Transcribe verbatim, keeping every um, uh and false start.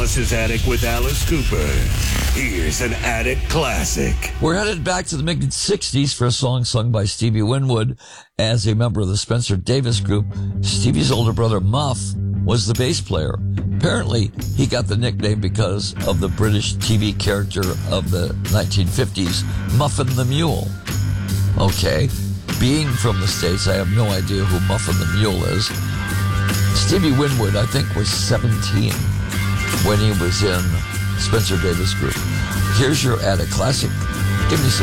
Alice's Attic with Alice Cooper. Here's an Attic classic. We're headed back to the mid-sixties for a song sung by Stevie Winwood as a member of the Spencer Davis Group. Stevie's older brother, Muff, was the bass player. Apparently, he got the nickname because of the British T V character of the nineteen fifties, Muffin the Mule. Okay, being from the States, I have no idea who Muffin the Mule is. Stevie Winwood, I think, was seventeen when he was in Spencer Davis Group. Here's your Attic classic. Give me some